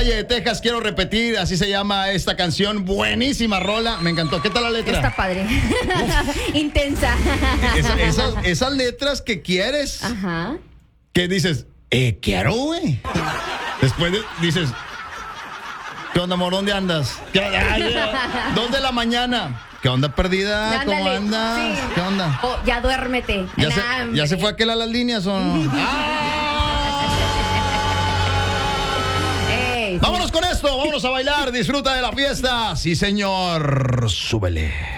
Valle de Texas, quiero repetir, así se llama esta canción, buenísima rola, me encantó. ¿Qué tal la letra? Está padre. Intensa. Esas letras que quieres, Ajá. que dices, quiero, güey. Después dices, ¿qué onda, amor? ¿Dónde andas? ¿Dónde la mañana? ¿Qué onda, perdida? Ándale, ¿Cómo andas? sí. ¿Qué onda? Oh, ya duérmete. ¿Ya se fue aquel a las líneas o no? Ey, Vámonos con esto, vámonos a bailar, disfruta de la fiesta. Sí, señor, súbele.